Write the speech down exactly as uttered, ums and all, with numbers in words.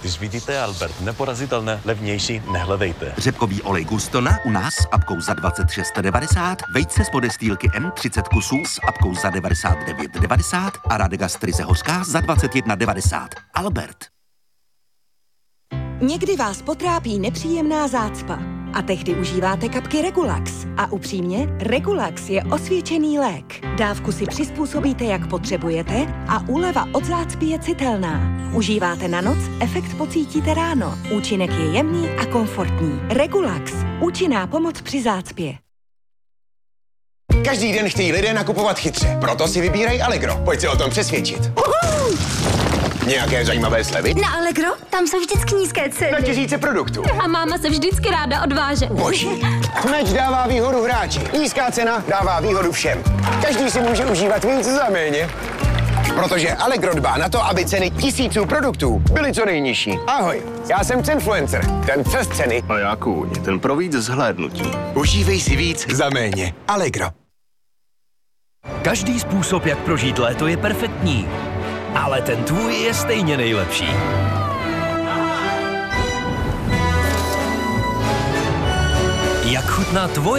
Když vidíte Albert, neporazitelné, levnější, nehledejte. Řepkový olej Gustona u nás s apkou za dvacet šest devadesát, vejce z podestýlky M třicet kusů s apkou za devadesát devět devadesát a Radegastry hořká za dvacet jedna devadesát. Albert. Někdy vás potrápí nepříjemná zácpa a tehdy užíváte kapky Regulax. A upřímně, Regulax je osvědčený lék. Dávku si přizpůsobíte, jak potřebujete a úleva od zácpy je citelná. Užíváte na noc, efekt pocítíte ráno. Účinek je jemný a komfortní. Regulax. Účinná pomoc při zácpě. Každý den chtějí lidé nakupovat chytře, proto si vybírají Allegro. Pojď se o tom přesvědčit. Uhu! Nějaké zajímavé slevy? Na Allegro? Tam jsou vždycky nízké ceny. Na tisíce produktů. A máma se vždycky ráda odváže. Boží. Meč dává výhodu hráči. Nízká cena dává výhodu všem. Každý si může užívat víc za méně. Protože Allegro dbá na to, aby ceny tisíců produktů byly co nejnižší. Ahoj, já jsem Cenfluencer, ten přes ceny. A já kůň, ten pro víc zhlédnutí. Užívej si víc za méně. Allegro. Každý způsob, jak prožít léto, je perfektní. Ale ten tvůj je stejně nejlepší. Jak chutná tvoje